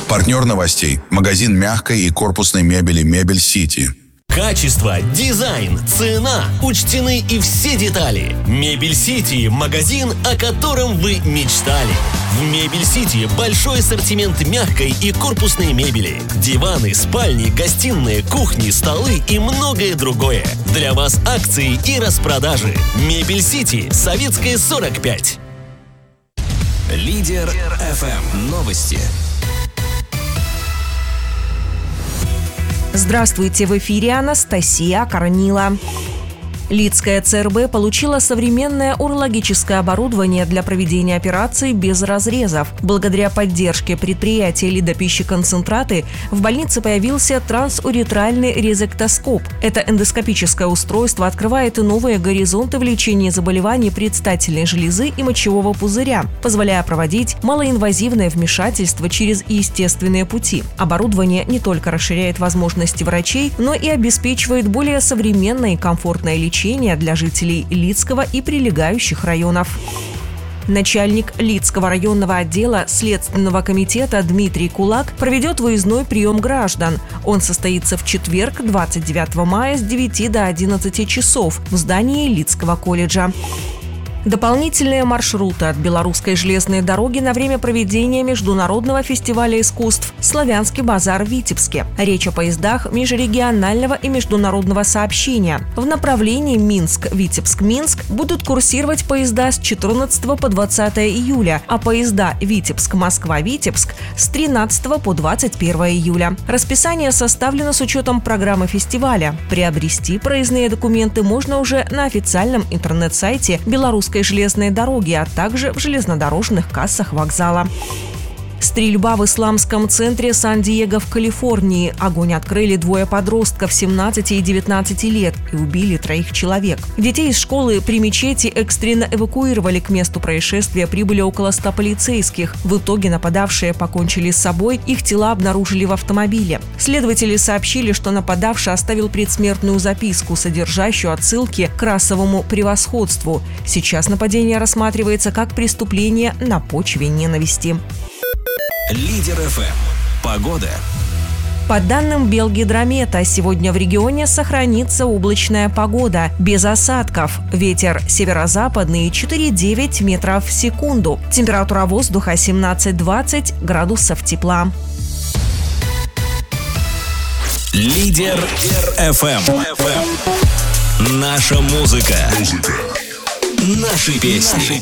Партнер новостей – магазин мягкой и корпусной мебели «Мебель Сити». Качество, дизайн, цена, учтены и все детали. Мебель Сити – магазин, о котором вы мечтали. В Мебель Сити большой ассортимент мягкой и корпусной мебели. Диваны, спальни, гостиные, кухни, столы и многое другое. Для вас акции и распродажи. Мебель Сити, Советская, 45. Лидер ФМ. Новости. Здравствуйте, в эфире Анастасия Корнила. Лидская ЦРБ получила современное урологическое оборудование для проведения операций без разрезов. Благодаря поддержке предприятия «Лидопищеконцентраты» в больнице появился трансуретральный резектоскоп. Это эндоскопическое устройство открывает новые горизонты в лечении заболеваний предстательной железы и мочевого пузыря, позволяя проводить малоинвазивное вмешательство через естественные пути. Оборудование не только расширяет возможности врачей, но и обеспечивает более современное и комфортное лечение для жителей Лидского и прилегающих районов. Начальник Лидского районного отдела Следственного комитета Дмитрий Кулак проведет выездной прием граждан. Он состоится в четверг, 29 мая с 9 до 11 часов в здании Лидского колледжа. Дополнительные маршруты от Белорусской железной дороги на время проведения Международного фестиваля искусств «Славянский базар» в Витебске. Речь о поездах межрегионального и международного сообщения. В направлении Минск-Витебск-Минск будут курсировать поезда с 14 по 20 июля, а поезда Витебск-Москва-Витебск с 13 по 21 июля. Расписание составлено с учетом программы фестиваля. Приобрести проездные документы можно уже на официальном интернет-сайте Белорусской железной дороги, а также в железнодорожных кассах вокзала. Стрельба в исламском центре Сан-Диего в Калифорнии. Огонь открыли двое подростков 17 и 19 лет и убили 3 человек. Детей из школы при мечети экстренно эвакуировали. К месту происшествия прибыли около 100 полицейских. В итоге нападавшие покончили с собой, их тела обнаружили в автомобиле. Следователи сообщили, что нападавший оставил предсмертную записку, содержащую отсылки к расовому превосходству. Сейчас нападение рассматривается как преступление на почве ненависти. Лидер ФМ. Погода. По данным Белгидромета, сегодня в регионе сохранится облачная погода, без осадков. Ветер северо-западный 4,9 метров в секунду. Температура воздуха 17-20 градусов тепла. Лидер ФМ. Наша музыка. Наши песни.